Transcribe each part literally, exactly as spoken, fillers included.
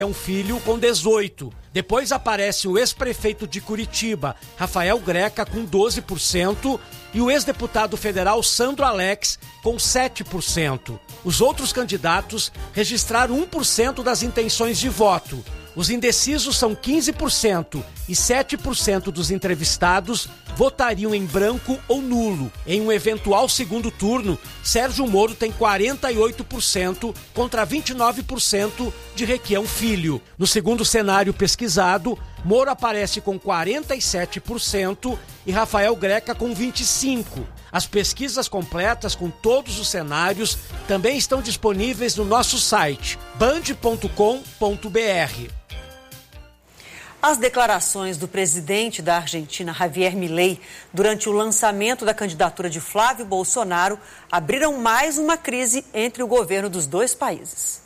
É um filho com dezoito. Depois aparece o ex-prefeito de Curitiba, Rafael Greca, com doze por cento, e o ex-deputado federal Sandro Alex, com sete por cento. Os outros candidatos registraram um por cento das intenções de voto. Os indecisos são quinze por cento e sete por cento dos entrevistados votariam em branco ou nulo. Em um eventual segundo turno, Sérgio Moro tem quarenta e oito por cento contra vinte e nove por cento de Requião Filho. No segundo cenário pesquisado, Moro aparece com quarenta e sete por cento e Rafael Greca com vinte e cinco por cento. As pesquisas completas com todos os cenários também estão disponíveis no nosso site band ponto com ponto br. As declarações do presidente da Argentina, Javier Milei, durante o lançamento da candidatura de Flávio Bolsonaro, abriram mais uma crise entre o governo dos dois países.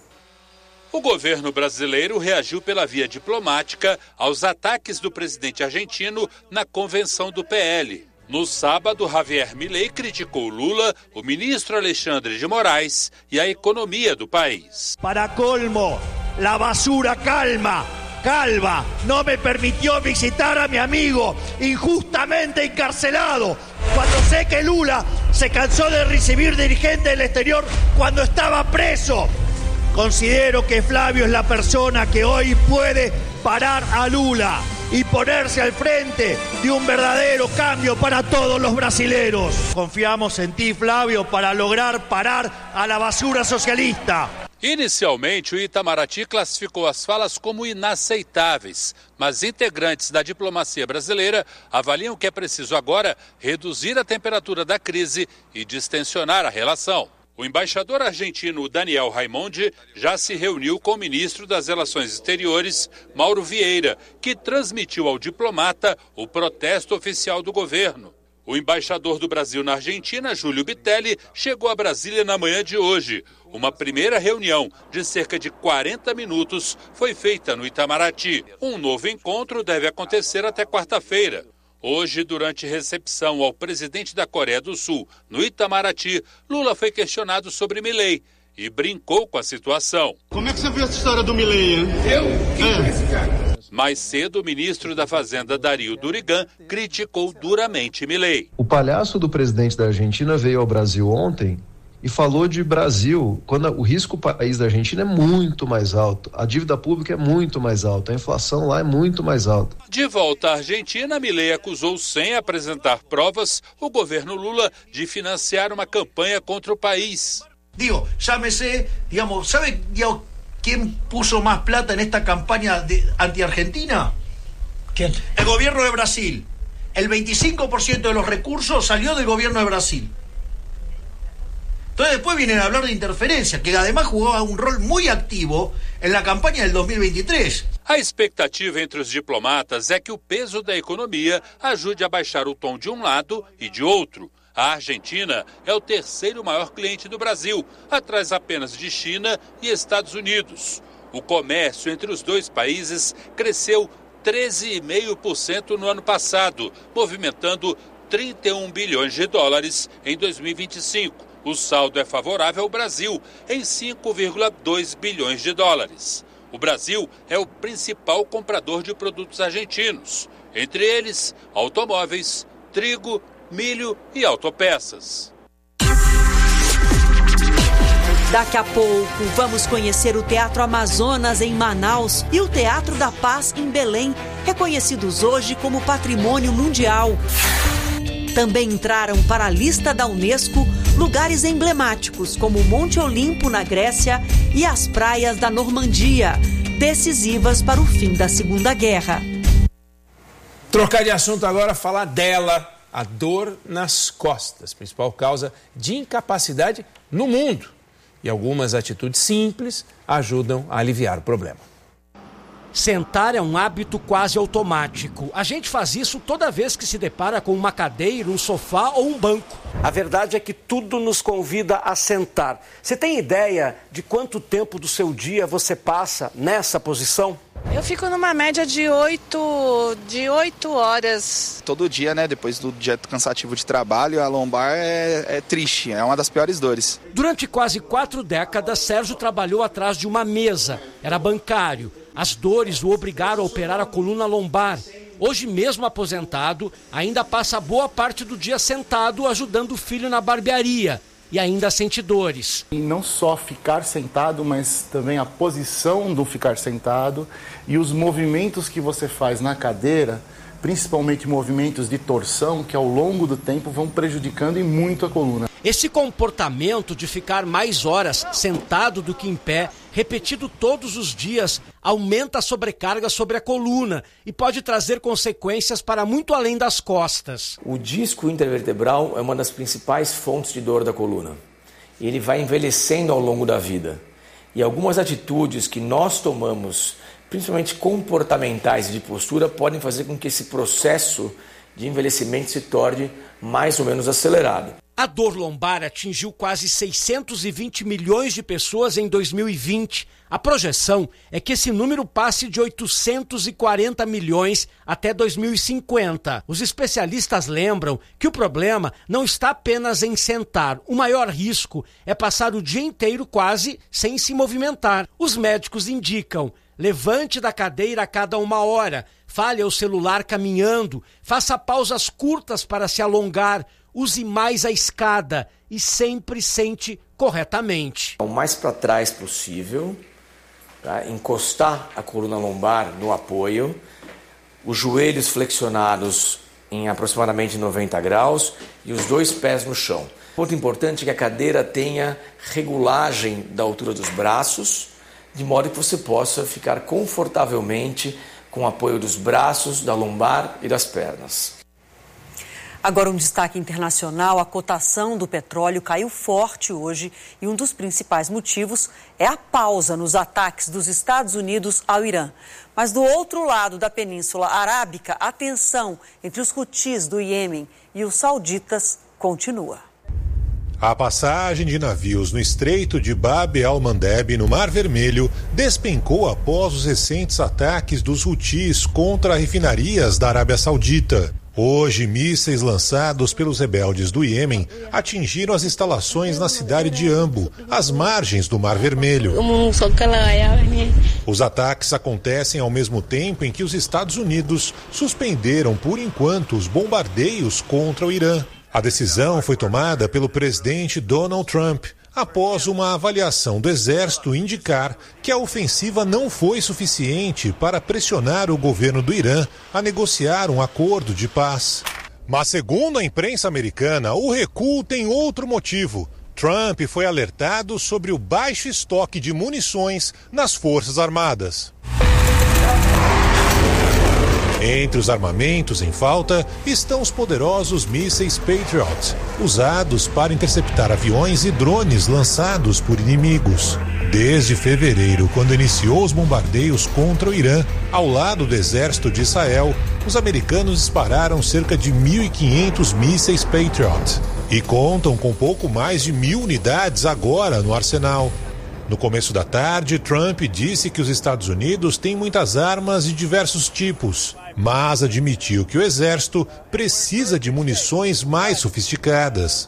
O governo brasileiro reagiu pela via diplomática aos ataques do presidente argentino na convenção do P L. No sábado, Javier Milei criticou Lula, o ministro Alexandre de Moraes e a economia do país. Para colmo, la basura calma. Calva no me permitió visitar a mi amigo injustamente encarcelado cuando sé que Lula se cansó de recibir dirigentes del exterior cuando estaba preso. Considero que Flavio es la persona que hoy puede parar a Lula y ponerse al frente de un verdadero cambio para todos los brasileros. Confiamos en ti, Flavio, para lograr parar a la basura socialista. Inicialmente, o Itamaraty classificou as falas como inaceitáveis, mas integrantes da diplomacia brasileira avaliam que é preciso agora reduzir a temperatura da crise e distensionar a relação. O embaixador argentino Daniel Raimondi já se reuniu com o ministro das Relações Exteriores, Mauro Vieira, que transmitiu ao diplomata o protesto oficial do governo. O embaixador do Brasil na Argentina, Júlio Bitelli, chegou a Brasília na manhã de hoje. Uma primeira reunião de cerca de quarenta minutos foi feita no Itamaraty. Um novo encontro deve acontecer até quarta-feira. Hoje, durante recepção ao presidente da Coreia do Sul, no Itamaraty, Lula foi questionado sobre Milei e brincou com a situação. Como é que você viu essa história do Milei, hein? Eu? Quem é esse cara? Mais cedo, o ministro da Fazenda, Dario Durigan, criticou duramente Milei. O palhaço do presidente da Argentina veio ao Brasil ontem e falou de Brasil, quando o risco país da Argentina é muito mais alto, a dívida pública é muito mais alta, a inflação lá é muito mais alta. De volta à Argentina, Milei acusou, sem apresentar provas, o governo Lula de financiar uma campanha contra o país. Digo, llámese, digamos, ¿sabe digamos, quién puso más plata en esta campaña de, anti-Argentina? ¿Quién? El gobierno de Brasil. El veinticinco por ciento de los recursos salió del gobierno de Brasil. Entonces después vienen a hablar de interferencia, que además jugaba un rol muy activo en la campaña del dos mil veintitrés. A expectativa entre os diplomatas é que o peso da economia ajude a baixar o tom de um lado e de outro. A Argentina é o terceiro maior cliente do Brasil, atrás apenas de China e Estados Unidos. O comércio entre os dois países cresceu treze vírgula cinco por cento no ano passado, movimentando trinta e um bilhões de dólares em dois mil e vinte e cinco. O saldo é favorável ao Brasil, em cinco vírgula dois bilhões de dólares. O Brasil é o principal comprador de produtos argentinos, entre eles automóveis, trigo, milho e autopeças. Daqui a pouco, vamos conhecer o Teatro Amazonas em Manaus e o Teatro da Paz em Belém, reconhecidos hoje como Patrimônio Mundial. Também entraram para a lista da Unesco lugares emblemáticos como o Monte Olimpo, na Grécia, e as praias da Normandia, decisivas para o fim da Segunda Guerra. Trocar de assunto agora, falar dela, a dor nas costas, principal causa de incapacidade no mundo. E algumas atitudes simples ajudam a aliviar o problema. Sentar é um hábito quase automático. A gente faz isso toda vez que se depara com uma cadeira, um sofá ou um banco. A verdade é que tudo nos convida a sentar. Você tem ideia de quanto tempo do seu dia você passa nessa posição? Eu fico numa média de oito, de oito horas. Todo dia, né? Depois do dia cansativo de trabalho, a lombar é, é triste, é uma das piores dores. Durante quase quatro décadas, Sérgio trabalhou atrás de uma mesa. Era bancário. As dores o obrigaram a operar a coluna lombar. Hoje mesmo aposentado, ainda passa boa parte do dia sentado ajudando o filho na barbearia e ainda sente dores. E não só ficar sentado, mas também a posição do ficar sentado e os movimentos que você faz na cadeira, principalmente movimentos de torção, que ao longo do tempo vão prejudicando e muito a coluna. Esse comportamento de ficar mais horas sentado do que em pé, repetido todos os dias, aumenta a sobrecarga sobre a coluna e pode trazer consequências para muito além das costas. O disco intervertebral é uma das principais fontes de dor da coluna. E ele vai envelhecendo ao longo da vida. E algumas atitudes que nós tomamos, principalmente comportamentais de postura, podem fazer com que esse processo de envelhecimento se torne mais ou menos acelerado. A dor lombar atingiu quase seiscentos e vinte milhões de pessoas em dois mil e vinte. A projeção é que esse número passe de oitocentos e quarenta milhões até dois mil e cinquenta. Os especialistas lembram que o problema não está apenas em sentar. O maior risco é passar o dia inteiro quase sem se movimentar. Os médicos indicam: levante da cadeira a cada uma hora, fale ao celular caminhando, faça pausas curtas para se alongar, use mais a escada e sempre sente corretamente. O mais para trás possível, tá? Encostar a coluna lombar no apoio, os joelhos flexionados em aproximadamente noventa graus e os dois pés no chão. Ponto importante é que a cadeira tenha regulagem da altura dos braços, de modo que você possa ficar confortavelmente com o apoio dos braços, da lombar e das pernas. Agora um destaque internacional: a cotação do petróleo caiu forte hoje e um dos principais motivos é a pausa nos ataques dos Estados Unidos ao Irã. Mas do outro lado da Península Arábica, a tensão entre os Houthis do Iêmen e os sauditas continua. A passagem de navios no Estreito de Bab el-Mandeb, no Mar Vermelho, despencou após os recentes ataques dos Houthis contra refinarias da Arábia Saudita. Hoje, mísseis lançados pelos rebeldes do Iêmen atingiram as instalações na cidade de Ambo, às margens do Mar Vermelho. Os ataques acontecem ao mesmo tempo em que os Estados Unidos suspenderam por enquanto os bombardeios contra o Irã. A decisão foi tomada pelo presidente Donald Trump após uma avaliação do Exército indicar que a ofensiva não foi suficiente para pressionar o governo do Irã a negociar um acordo de paz. Mas, segundo a imprensa americana, o recuo tem outro motivo. Trump foi alertado sobre o baixo estoque de munições nas Forças Armadas. Entre os armamentos em falta estão os poderosos mísseis Patriot, usados para interceptar aviões e drones lançados por inimigos. Desde fevereiro, quando iniciou os bombardeios contra o Irã, ao lado do exército de Israel, os americanos dispararam cerca de mil e quinhentos mísseis Patriot e contam com pouco mais de mil unidades agora no arsenal. No começo da tarde, Trump disse que os Estados Unidos têm muitas armas de diversos tipos, mas admitiu que o exército precisa de munições mais sofisticadas.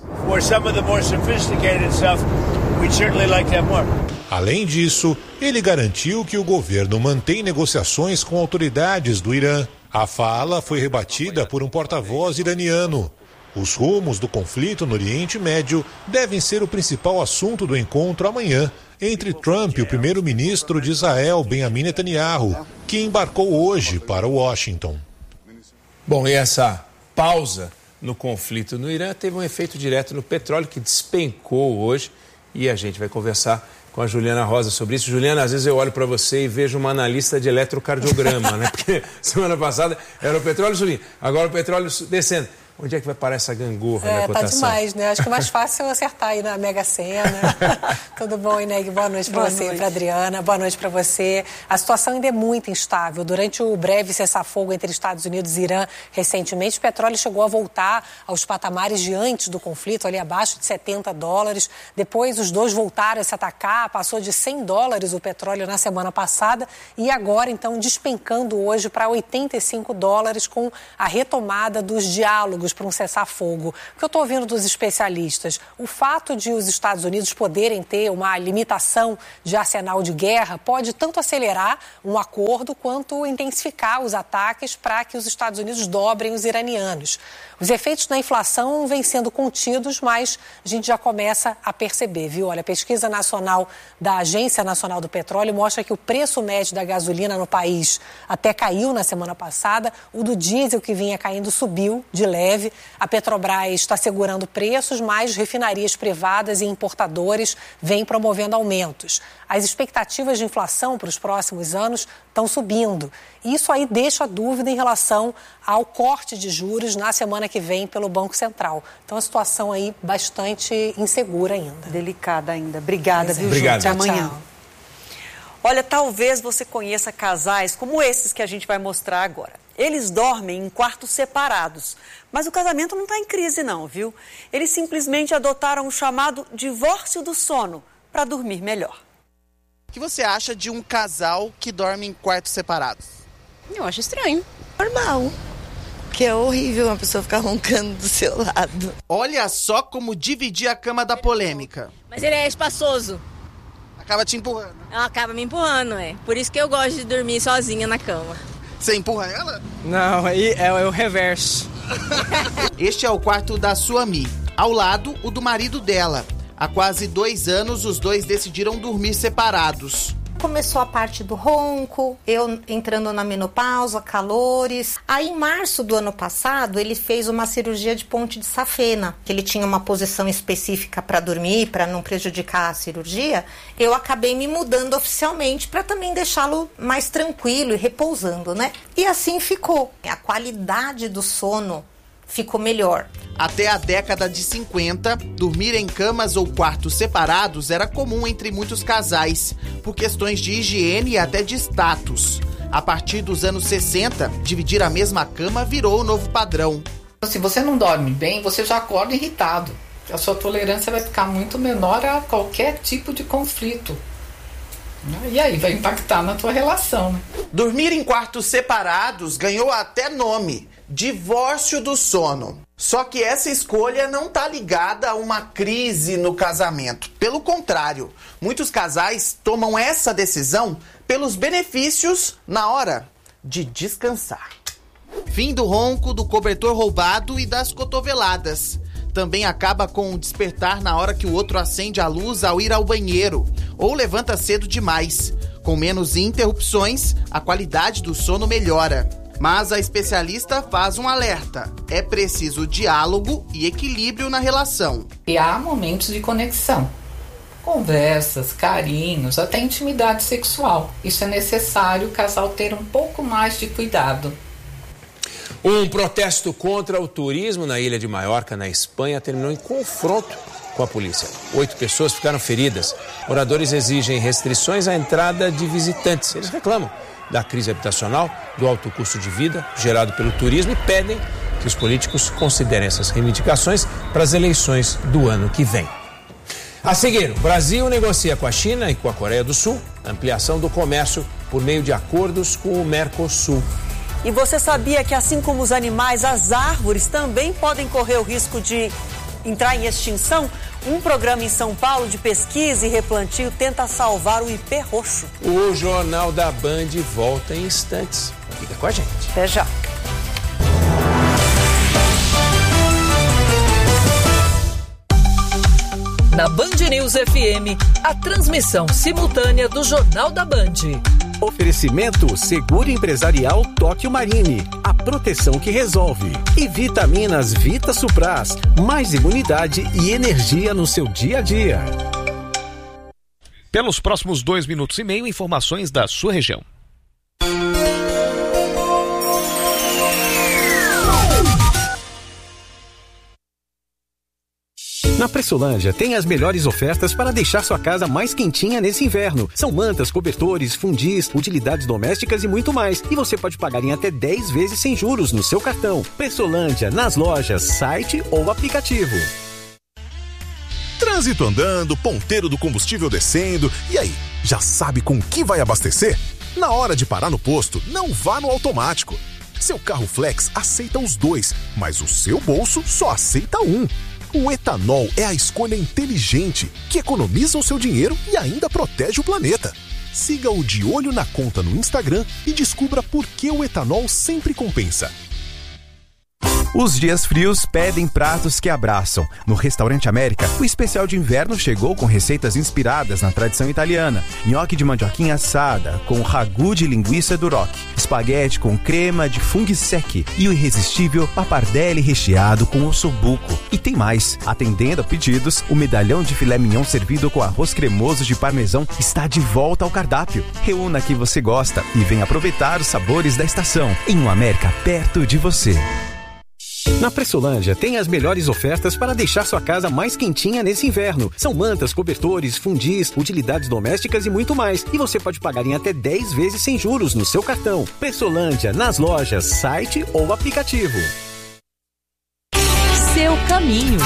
Além disso, ele garantiu que o governo mantém negociações com autoridades do Irã. A fala foi rebatida por um porta-voz iraniano. Os rumos do conflito no Oriente Médio devem ser o principal assunto do encontro amanhã entre Trump e o primeiro-ministro de Israel, Benjamin Netanyahu, que embarcou hoje para Washington. Bom, e essa pausa no conflito no Irã teve um efeito direto no petróleo, que despencou hoje, e a gente vai conversar com a Juliana Rosa sobre isso. Juliana, às vezes eu olho para você e vejo uma analista de eletrocardiograma, né? Porque semana passada era o petróleo subindo, agora o petróleo descendo. Onde é que vai parar essa gangorra é, na cotação? Tá demais, né? Acho que o mais fácil é eu acertar aí na Mega Sena. Tudo bom, Ineg? Boa noite para você, para Adriana. Boa noite para você. A situação ainda é muito instável. Durante o breve cessar-fogo entre Estados Unidos e Irã, recentemente, o petróleo chegou a voltar aos patamares de antes do conflito, ali abaixo de setenta dólares. Depois, os dois voltaram a se atacar, passou de cem dólares o petróleo na semana passada e agora, então, despencando hoje para oitenta e cinco dólares com a retomada dos diálogos diálogos para um cessar-fogo. O que eu estou ouvindo dos especialistas, o fato de os Estados Unidos poderem ter uma limitação de arsenal de guerra pode tanto acelerar um acordo quanto intensificar os ataques para que os Estados Unidos dobrem os iranianos. Os efeitos da inflação vêm sendo contidos, mas a gente já começa a perceber, viu? Olha, a pesquisa nacional da Agência Nacional do Petróleo mostra que o preço médio da gasolina no país até caiu na semana passada. O do diesel, que vinha caindo, subiu de leve. A Petrobras está segurando preços, mas refinarias privadas e importadores vêm promovendo aumentos. As expectativas de inflação para os próximos anos estão subindo. Isso aí deixa dúvida em relação ao corte de juros na semana que vem pelo Banco Central. Então, a situação aí bastante insegura ainda. Delicada ainda. Obrigada, viu, Obrigado. Ju? Até amanhã. Tchau. Olha, talvez você conheça casais como esses que a gente vai mostrar agora. Eles dormem em quartos separados, mas o casamento não está em crise não, viu? Eles simplesmente adotaram o chamado divórcio do sono para dormir melhor. O que você acha de um casal que dorme em quartos separados? Eu acho estranho. Normal. Que é horrível uma pessoa ficar roncando do seu lado. Olha só como dividir a cama da polêmica. Mas ele é espaçoso. Acaba te empurrando. Ela acaba me empurrando, é. Por isso que eu gosto de dormir sozinha na cama. Você empurra ela? Não, aí é, é o reverso. Este é o quarto da Suami. Ao lado, o do marido dela. Há quase dois anos, os dois decidiram dormir separados. Começou a parte do ronco, eu entrando na menopausa, calores. Aí, em março do ano passado, ele fez uma cirurgia de ponte de safena, que ele tinha uma posição específica para dormir, para não prejudicar a cirurgia. Eu acabei me mudando oficialmente para também deixá-lo mais tranquilo e repousando, né? E assim ficou. A qualidade do sono ficou melhor. Até a década de cinquenta, dormir em camas ou quartos separados era comum entre muitos casais, por questões de higiene e até de status. A partir dos anos sessenta, dividir a mesma cama virou o novo padrão. Se você não dorme bem, você já acorda irritado. A sua tolerância vai ficar muito menor a qualquer tipo de conflito. E aí vai impactar na tua relação, né? Dormir em quartos separados ganhou até nome: divórcio do sono. Só que essa escolha não está ligada a uma crise no casamento. Pelo contrário, muitos casais tomam essa decisão pelos benefícios na hora de descansar. Fim do ronco, do cobertor roubado e das cotoveladas. Também acaba com o despertar na hora que o outro acende a luz ao ir ao banheiro ou levanta cedo demais. Com menos interrupções, a qualidade do sono melhora. Mas a especialista faz um alerta: é preciso diálogo e equilíbrio na relação. E há momentos de conexão, conversas, carinhos, até intimidade sexual. Isso é necessário o casal ter um pouco mais de cuidado. Um protesto contra o turismo na ilha de Maiorca, na Espanha, terminou em confronto com a polícia. Oito pessoas ficaram feridas. Moradores exigem restrições à entrada de visitantes. Eles reclamam da crise habitacional, do alto custo de vida gerado pelo turismo e pedem que os políticos considerem essas reivindicações para as eleições do ano que vem. A seguir, o Brasil negocia com a China e com a Coreia do Sul ampliação do comércio por meio de acordos com o Mercosul. E você sabia que, assim como os animais, as árvores também podem correr o risco de entrar em extinção? Um programa em São Paulo de pesquisa e replantio tenta salvar o ipê roxo. O Jornal da Band volta em instantes. Fica com a gente. Até já. Na Band News F M, a transmissão simultânea do Jornal da Band. Oferecimento Seguro Empresarial Tóquio Marine, a proteção que resolve. E vitaminas Vita Supras, mais imunidade e energia no seu dia a dia. Pelos próximos dois minutos e meio, informações da sua região. Na Pressolândia tem as melhores ofertas para deixar sua casa mais quentinha nesse inverno. São mantas, cobertores, fundis, utilidades domésticas e muito mais. E você pode pagar em até dez vezes sem juros no seu cartão. Pressolândia, nas lojas, site ou aplicativo. Trânsito andando, ponteiro do combustível descendo. E aí, já sabe com que vai abastecer? Na hora de parar no posto, não vá no automático. Seu carro flex aceita os dois, mas o seu bolso só aceita um. O etanol é a escolha inteligente, que economiza o seu dinheiro e ainda protege o planeta. Siga o De Olho na Conta no Instagram e descubra por que o etanol sempre compensa. Os dias frios pedem pratos que abraçam. No Restaurante América, o especial de inverno chegou com receitas inspiradas na tradição italiana. Nhoque de mandioquinha assada, com ragu de linguiça duroc, espaguete com crema de funghi secchi e o irresistível pappardelle recheado com ossobuco. E tem mais. Atendendo a pedidos, o medalhão de filé mignon servido com arroz cremoso de parmesão está de volta ao cardápio. Reúna que você gosta e venha aproveitar os sabores da estação em um América perto de você. Na Pressolândia tem as melhores ofertas para deixar sua casa mais quentinha nesse inverno. São mantas, cobertores, fundis, utilidades domésticas e muito mais. E você pode pagar em até dez vezes sem juros no seu cartão. Pressolândia, nas lojas, site ou aplicativo. Seu caminho.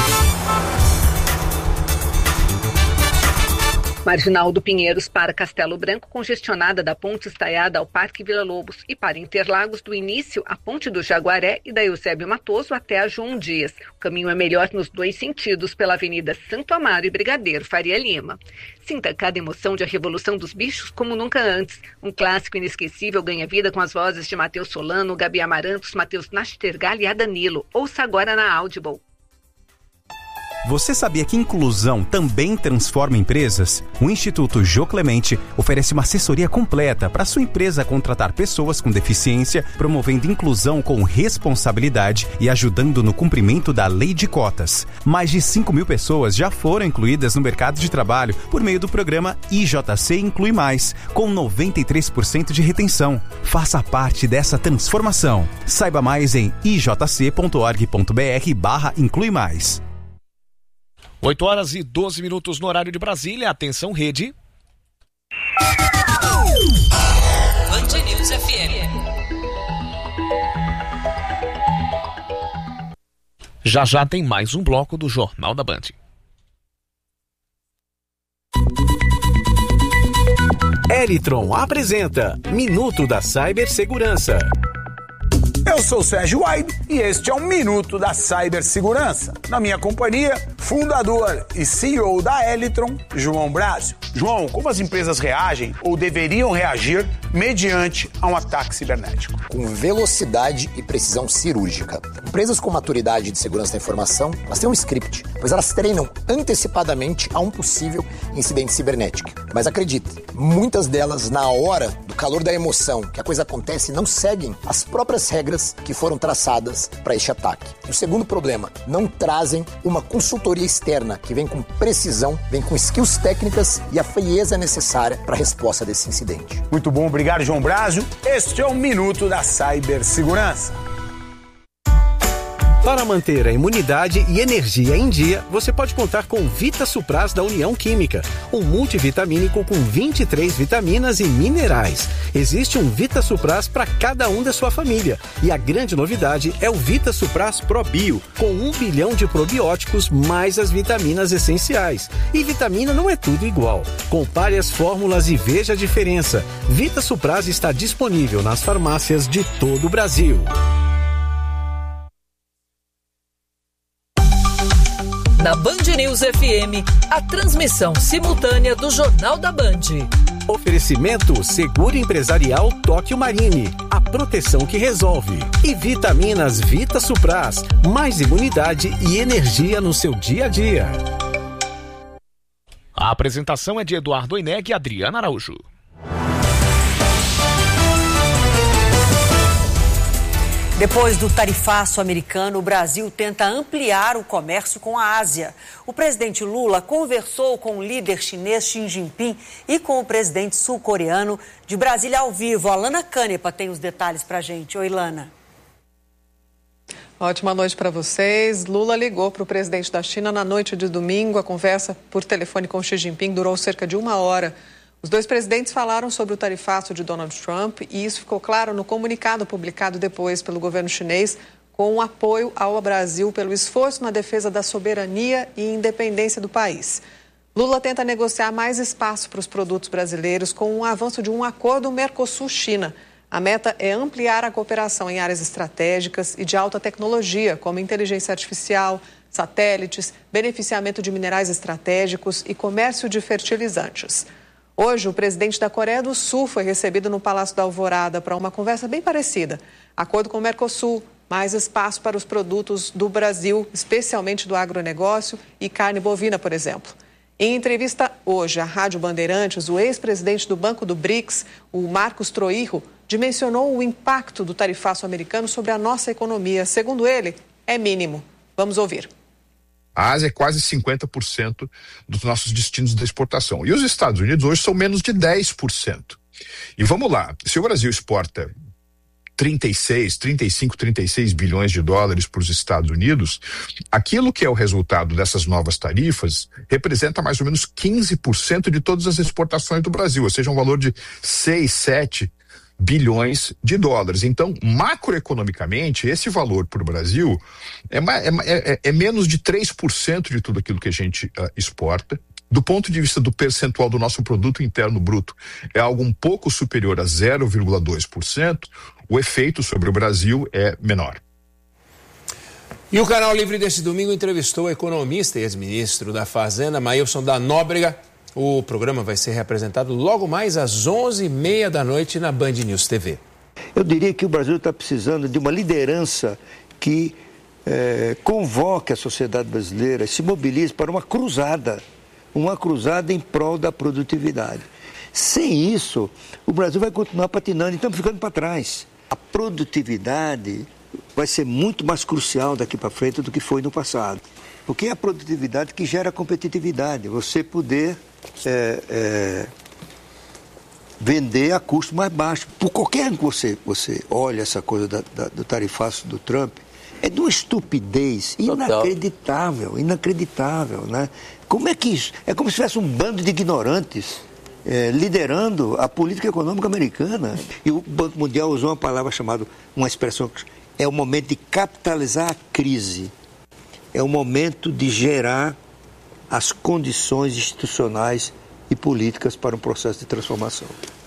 Marginal do Pinheiros para Castelo Branco, congestionada da Ponte Estaiada ao Parque Vila Lobos, e para Interlagos, do início à Ponte do Jaguaré e da Eusébio Matoso até a João Dias. O caminho é melhor nos dois sentidos, pela Avenida Santo Amaro e Brigadeiro Faria Lima. Sinta cada emoção de A Revolução dos Bichos como nunca antes. Um clássico inesquecível ganha vida com as vozes de Matheus Solano, Gabi Amarantos, Matheus Nastergal e Adanilo. Ouça agora na Audible. Você sabia que inclusão também transforma empresas? O Instituto Jô Clemente oferece uma assessoria completa para sua empresa contratar pessoas com deficiência, promovendo inclusão com responsabilidade e ajudando no cumprimento da lei de cotas. Mais de cinco mil pessoas já foram incluídas no mercado de trabalho por meio do programa I J C Inclui Mais, com noventa e três por cento de retenção. Faça parte dessa transformação. Saiba mais em ijc.org.br barra Inclui Mais. oito horas e doze minutos no horário de Brasília. Atenção, rede. Band News F M. Já já tem mais um bloco do Jornal da Band. Eritron apresenta Minuto da Cibersegurança. Eu sou o Sérgio Aido e este é um Minuto da Cibersegurança. Na minha companhia, fundador e C E O da Eritron, João Brásio. João, como as empresas reagem ou deveriam reagir mediante a um ataque cibernético? Com velocidade e precisão cirúrgica. Empresas com maturidade de segurança da informação, elas têm um script, pois elas treinam antecipadamente a um possível incidente cibernético. Mas acredite, muitas delas, na hora do calor da emoção, que a coisa acontece, não seguem as próprias regras que foram traçadas para este ataque. E o segundo problema, não trazem uma consultoria externa que vem com precisão, vem com skills técnicas e a frieza necessária para a resposta desse incidente. Muito bom, obrigado, João Brásio. Este é o Minuto da Cibersegurança. Para manter a imunidade e energia em dia, você pode contar com Vita Supras da União Química, um multivitamínico com vinte e três vitaminas e minerais. Existe um Vita Supras para cada um da sua família. E a grande novidade é o Vita Supras Pro Bio, com um bilhão de probióticos mais as vitaminas essenciais. E vitamina não é tudo igual. Compare as fórmulas e veja a diferença. Vita Supras está disponível nas farmácias de todo o Brasil. Na Band News F M, a transmissão simultânea do Jornal da Band. Oferecimento Seguro Empresarial Tóquio Marine, a proteção que resolve. E vitaminas Vita Supras, mais imunidade e energia no seu dia a dia. A apresentação é de Eduardo Oineg e Adriana Araújo. Depois do tarifaço americano, o Brasil tenta ampliar o comércio com a Ásia. O presidente Lula conversou com o líder chinês Xi Jinping e com o presidente sul-coreano. De Brasília ao vivo, a Lana Canepa tem os detalhes para a gente. Oi, Lana. Ótima noite para vocês. Lula ligou para o presidente da China na noite de domingo. A conversa por telefone com Xi Jinping durou cerca de uma hora. Os dois presidentes falaram sobre o tarifaço de Donald Trump e isso ficou claro no comunicado publicado depois pelo governo chinês com um apoio ao Brasil pelo esforço na defesa da soberania e independência do país. Lula tenta negociar mais espaço para os produtos brasileiros com um avanço de um acordo Mercosul-China. A meta é ampliar a cooperação em áreas estratégicas e de alta tecnologia, como inteligência artificial, satélites, beneficiamento de minerais estratégicos e comércio de fertilizantes. Hoje, o presidente da Coreia do Sul foi recebido no Palácio da Alvorada para uma conversa bem parecida. Acordo com o Mercosul, mais espaço para os produtos do Brasil, especialmente do agronegócio e carne bovina, por exemplo. Em entrevista hoje à Rádio Bandeirantes, o ex-presidente do Banco do BRICS, o Marcos Troirro, dimensionou o impacto do tarifaço americano sobre a nossa economia. Segundo ele, é mínimo. Vamos ouvir. A Ásia é quase cinquenta por cento dos nossos destinos de exportação. E os Estados Unidos hoje são menos de dez por cento. E vamos lá, se o Brasil exporta trinta e seis, trinta e cinco, trinta e seis bilhões de dólares para os Estados Unidos, aquilo que é o resultado dessas novas tarifas representa mais ou menos quinze por cento de todas as exportações do Brasil, ou seja, um valor de seis, sete bilhões de dólares. Então, macroeconomicamente, esse valor para o Brasil é, é, é, é menos de três por cento de tudo aquilo que a gente uh, exporta. Do ponto de vista do percentual do nosso produto interno bruto, é algo um pouco superior a zero vírgula dois por cento. O efeito sobre o Brasil é menor. E o Canal Livre desse domingo entrevistou o economista e ex-ministro da Fazenda, Maílson da Nóbrega. O programa vai ser reapresentado logo mais às onze e meia da noite na Band News T V. Eu diria que o Brasil está precisando de uma liderança que é, convoque a sociedade brasileira, se mobilize para uma cruzada, uma cruzada em prol da produtividade. Sem isso, o Brasil vai continuar patinando e estamos ficando para trás. A produtividade vai ser muito mais crucial daqui para frente do que foi no passado. Porque é a produtividade que gera competitividade. Você poder é, é, vender a custo mais baixo. Por qualquer que você, você olha essa coisa da, da, do tarifaço do Trump, é de uma estupidez inacreditável, inacreditável, né? Como é que isso? É como se tivesse um bando de ignorantes é, liderando a política econômica americana. E o Banco Mundial usou uma palavra chamada, uma expressão, é o momento de capitalizar a crise. É o momento de gerar as condições institucionais e políticas para um processo de transformação.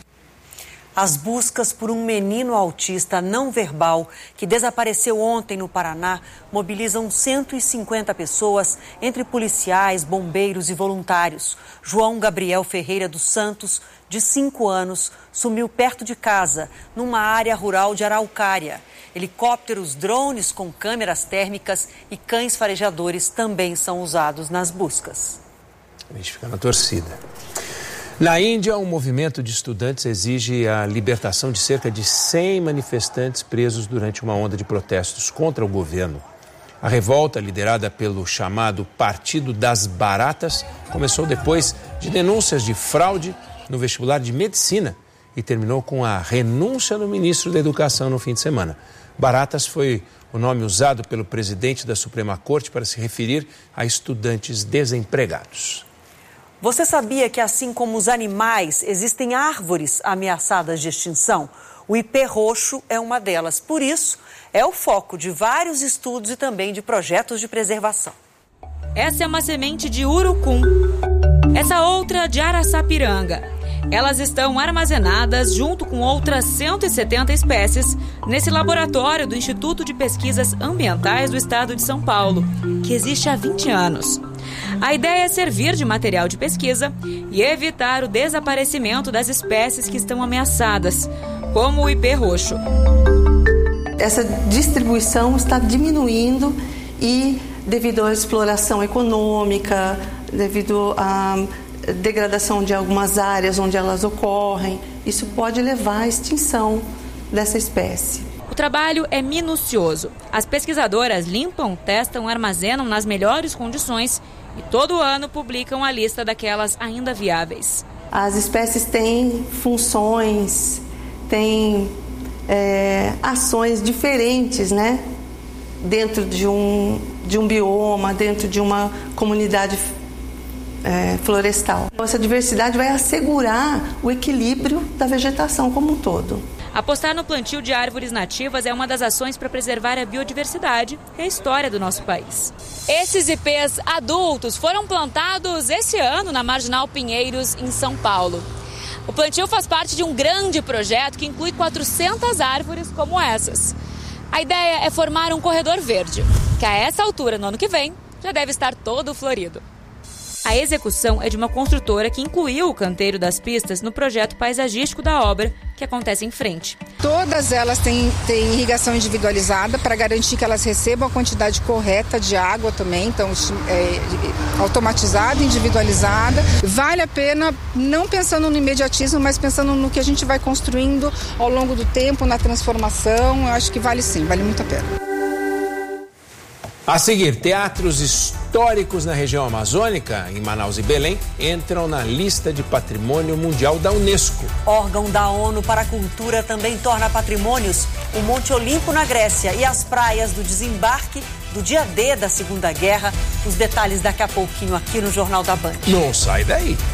As buscas por um menino autista não verbal que desapareceu ontem no Paraná mobilizam cento e cinquenta pessoas, entre policiais, bombeiros e voluntários. João Gabriel Ferreira dos Santos, de cinco anos, sumiu perto de casa, numa área rural de Araucária. Helicópteros, drones com câmeras térmicas e cães farejadores também são usados nas buscas. A gente fica na torcida. Na Índia, um movimento de estudantes exige a libertação de cerca de cem manifestantes presos durante uma onda de protestos contra o governo. A revolta, liderada pelo chamado Partido das Baratas, começou depois de denúncias de fraude no vestibular de medicina e terminou com a renúncia do ministro da Educação no fim de semana. Baratas foi o nome usado pelo presidente da Suprema Corte para se referir a estudantes desempregados. Você sabia que, assim como os animais, existem árvores ameaçadas de extinção? O ipê roxo é uma delas. Por isso, é o foco de vários estudos e também de projetos de preservação. Essa é uma semente de urucum. Essa outra de araçapiranga. Elas estão armazenadas junto com outras cento e setenta espécies nesse laboratório do Instituto de Pesquisas Ambientais do Estado de São Paulo, que existe há vinte anos. A ideia é servir de material de pesquisa e evitar o desaparecimento das espécies que estão ameaçadas, como o ipê roxo. Essa distribuição está diminuindo e, devido à exploração econômica, devido à degradação de algumas áreas onde elas ocorrem, isso pode levar à extinção dessa espécie. O trabalho é minucioso. As pesquisadoras limpam, testam, armazenam nas melhores condições e todo ano publicam a lista daquelas ainda viáveis. As espécies têm funções, têm é, ações diferentes, né? Dentro de um, de um bioma, dentro de uma comunidade é, florestal. Essa diversidade vai assegurar o equilíbrio da vegetação como um todo. Apostar no plantio de árvores nativas é uma das ações para preservar a biodiversidade e a história do nosso país. Esses ipês adultos foram plantados esse ano na Marginal Pinheiros, em São Paulo. O plantio faz parte de um grande projeto que inclui quatrocentas árvores como essas. A ideia é formar um corredor verde, que a essa altura, no ano que vem, já deve estar todo florido. A execução é de uma construtora que incluiu o canteiro das pistas no projeto paisagístico da obra, que acontece em frente. Todas elas têm, têm irrigação individualizada para garantir que elas recebam a quantidade correta de água também, então é, automatizada, individualizada. Vale a pena, não pensando no imediatismo, mas pensando no que a gente vai construindo ao longo do tempo, na transformação. Eu acho que vale sim, vale muito a pena. A seguir, teatros históricos na região amazônica, em Manaus e Belém, entram na lista de patrimônio mundial da Unesco. Órgão da ONU para a Cultura também torna patrimônios o Monte Olimpo na Grécia e as praias do desembarque do dia D da Segunda Guerra. Os detalhes daqui a pouquinho aqui no Jornal da Band. Não sai daí.